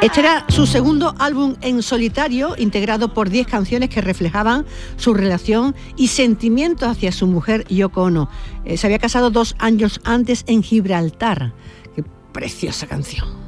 Este era su segundo álbum en solitario, integrado por 10 canciones que reflejaban su relación y sentimientos hacia su mujer Yoko Ono. Se había casado 2 años antes en Gibraltar. ¡Qué preciosa canción!